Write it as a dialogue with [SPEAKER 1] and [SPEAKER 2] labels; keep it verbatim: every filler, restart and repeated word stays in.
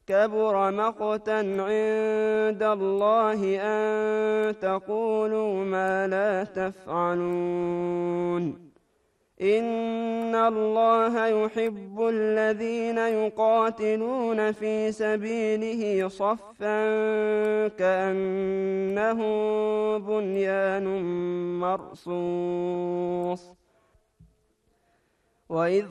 [SPEAKER 1] كبر مقتا عند الله أن تقولوا ما لا تفعلون إن الله يحب الذين يقاتلون في سبيله صفا كأنهم بنيان مرصوص وإذ